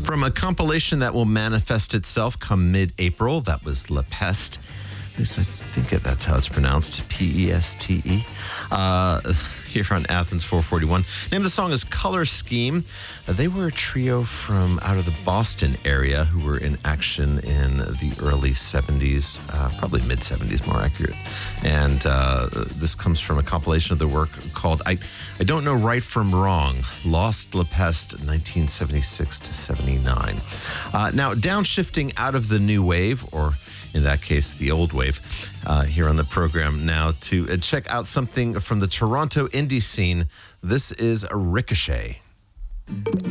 From a compilation that will manifest itself come mid-April, that was La Peste. At least I think that's how it's pronounced, P-E-S-T-E. Here on Athens 441. Name of the song is Color Scheme. They were a trio from out of the Boston area who were in action in the early 70s, probably mid-70s, more accurate. And this comes from a compilation of their work called I Don't Know Right From Wrong, Lost La Peste, 1976 to 79. Now, downshifting out of the new wave, or in that case, the old wave, here on the program now to check out something from the Toronto indie scene. This is a Ricochet.